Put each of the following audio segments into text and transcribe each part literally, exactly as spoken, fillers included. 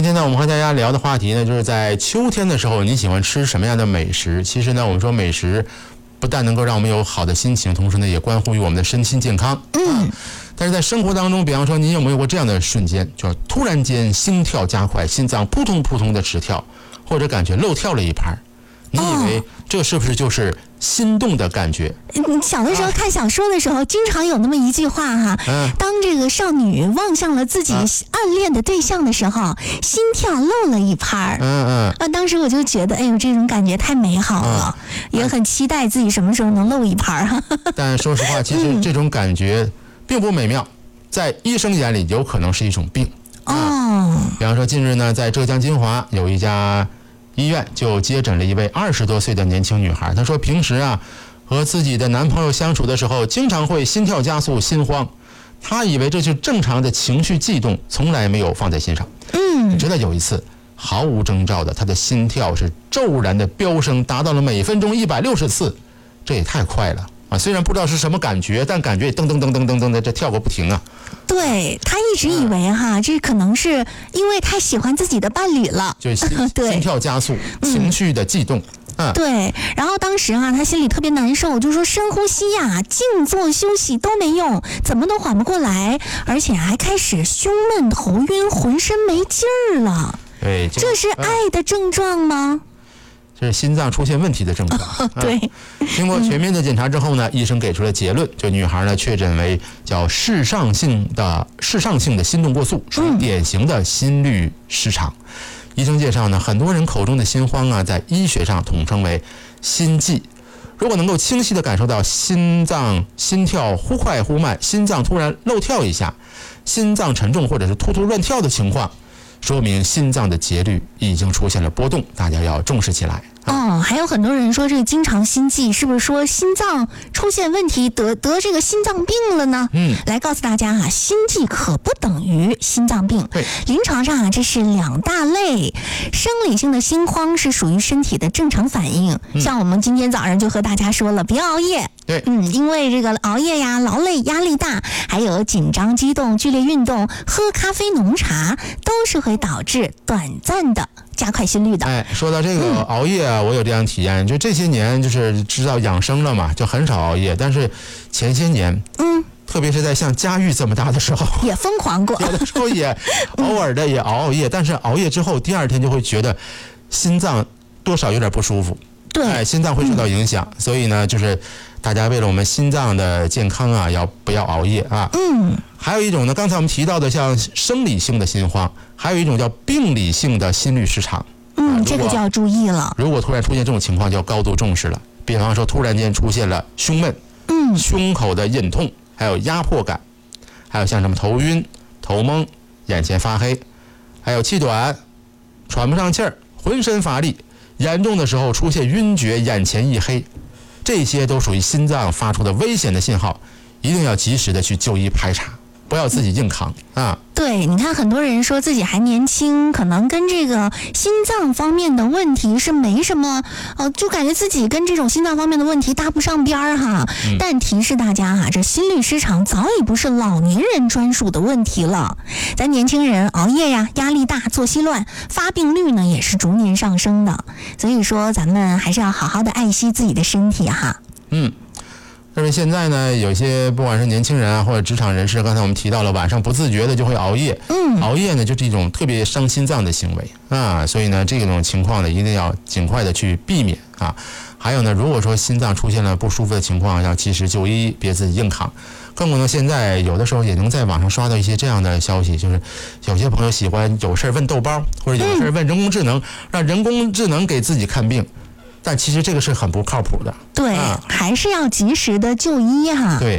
天呢，我们和大家聊的话题呢，就是在秋天的时候，你喜欢吃什么样的美食？其实呢，我们说美食不但能够让我们有好的心情，同时呢，也关乎于我们的身心健康。嗯。啊，但是在生活当中，比方说，你有没有过这样的瞬间，就是突然间心跳加快，心脏扑通扑通的直跳，或者感觉漏跳了一拍？你以为这是不是就是心动的感觉？ 你小的时候看小说的时候，啊、经常有那么一句话哈、嗯，当这个少女望向了自己暗恋的对象的时候，啊、心跳漏了一拍。嗯嗯。啊，当时我就觉得，哎呦，这种感觉太美好了，嗯、也很期待自己什么时候能漏一拍哈。 但说实话，其实这种感觉并不美妙，在医生眼里有可能是一种病。哦。啊、比方说，近日呢，在浙江金华有一家医院就接诊了一位二十多岁的年轻女孩，她说平时啊和自己的男朋友相处的时候，经常会心跳加速、心慌，她以为这是正常的情绪悸动，从来没有放在心上。嗯，直到有一次，毫无征兆的，她的心跳是骤然的飙升，达到了每分钟一百六十次，这也太快了啊！虽然不知道是什么感觉，但感觉噔噔噔噔噔噔的这跳个不停啊。 对，他一直以为哈，这可能是因为太喜欢自己的伴侣了， 就是心心跳加速，情绪的悸动。 嗯，对。然后当时啊，他心里特别难受，就说深呼吸呀、啊、静坐休息都没用，怎么都缓不过来，而且还开始胸闷、头晕、浑身没劲儿了。 对， 这是爱的症状吗？ 这是心脏出现问题的症状。 哦、对、 啊，经过全面的检查之后呢，医生给出了结论，就女孩呢确诊为叫室上性的室上性的心动过速，属于典型的心律失常。嗯、医生介绍呢，很多人口中的心慌啊，在医学上统称为心悸。如果能够清晰地感受到心脏心跳忽快忽慢，心脏突然漏跳一下，心脏沉重或者是突突乱跳的情况，说明心脏的节律已经出现了波动，大家要重视起来。 哦，还有很多人说这个经常心悸，是不是说心脏出现问题，得得这个心脏病了呢？嗯，来告诉大家啊，心悸可不等于心脏病。对，临床上啊，这是两大类。生理性的心慌是属于身体的正常反应，嗯、像我们今天早上就和大家说了，不要熬夜。 对， 嗯，因为这个熬夜呀、劳累、压力大，还有紧张、激动、剧烈运动、喝咖啡、浓茶，都是会导致短暂的加快心率的。 哎，说到这个熬夜啊，嗯、我有这样体验，就这些年就是知道养生了嘛，就很少熬夜。但是前些年，嗯，特别是在像佳玉这么大的时候， 也疯狂过， 有的时候也偶尔的也熬熬夜，但是熬夜之后第二天就会觉得心脏多少有点不舒服。 对， 哎，心脏会受到影响，嗯、所以呢，就是大家为了我们心脏的健康啊，要不要熬夜啊？嗯。还有一种呢，刚才我们提到的像生理性的心慌，还有一种叫病理性的心律失常。 嗯，啊、这个就要注意了。 如果突然出现这种情况，就要高度重视了。比方说，突然间出现了胸闷，嗯，胸口的隐痛，还有压迫感，还有像什么头晕、头蒙、眼前发黑，还有气短、喘不上气儿、浑身乏力。严重的时候出现晕厥、眼前一黑，这些都属于心脏发出的危险的信号，一定要及时的去就医排查，不要自己硬扛啊。 对，你看很多人说自己还年轻，可能跟这个心脏方面的问题是没什么，呃，就感觉自己跟这种心脏方面的问题搭不上边儿哈。嗯、但提示大家哈，这心律失常早已不是老年人专属的问题了。咱年轻人熬夜呀、压力大、作息乱，发病率呢也是逐年上升的。所以说，咱们还是要好好的爱惜自己的身体哈。嗯。 但是现在呢，有些不管是年轻人啊，或者职场人士，刚才我们提到了，晚上不自觉的就会熬夜。嗯，熬夜呢就是一种特别伤心脏的行为啊，所以呢，这种情况呢，一定要尽快的去避免啊。还有呢，如果说心脏出现了不舒服的情况，要及时就医，别自己硬扛。更可能现在有的时候也能在网上刷到一些这样的消息，就是有些朋友喜欢有事问豆包，或者有事问人工智能，让人工智能给自己看病。但其实这个是很不靠谱的， 对，啊、还是要及时的就医哈。 对。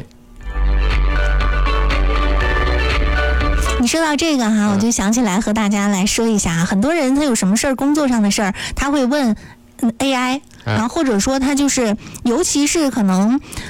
你说到这个哈，我就想起来和大家来说一下，很多人他有什么事儿，工作上的事儿，他会问 A I， 然后或者说他就是，尤其是可能